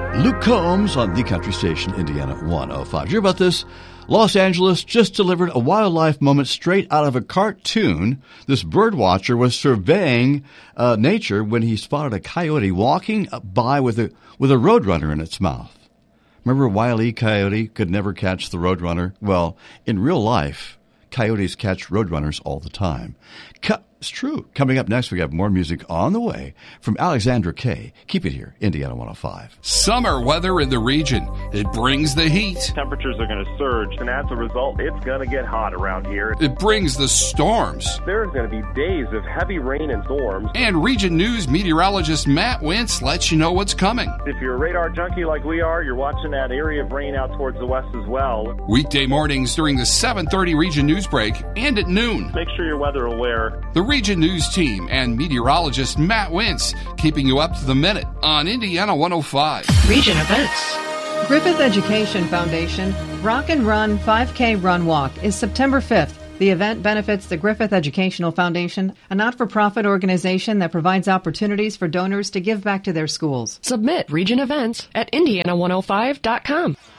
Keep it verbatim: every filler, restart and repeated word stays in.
Luke Combs on the Country Station, Indiana one oh five. Did you hear about this? Los Angeles just delivered a wildlife moment straight out of a cartoon. This bird watcher was surveying uh, nature when he spotted a coyote walking by with a with a roadrunner in its mouth. Remember Wile E. Coyote could never catch the roadrunner? Well, in real life, coyotes catch roadrunners all the time. Co- it's true. Coming up next, we have more music on the way from Alexandra Kay. Keep it here, Indiana one oh five. Summer weather in the region. It brings the heat. Temperatures are going to surge, and as a result, it's going to get hot around here. It brings the storms. There's going to be days of heavy rain and storms. And Region News meteorologist Matt Wentz lets you know what's coming. If you're a radar junkie like we are, you're watching that area of rain out towards the west as well. Weekday mornings during the seven thirty Region News break and at noon. Make sure you're weather aware. The Region News team and meteorologist Matt Wentz keeping you up to the minute on Indiana one oh five. Region events. Griffith Education Foundation Rock and Run five K Run Walk is September fifth. The event benefits the Griffith Educational Foundation, a not-for-profit organization that provides opportunities for donors to give back to their schools. Submit region events at indiana one oh five dot com.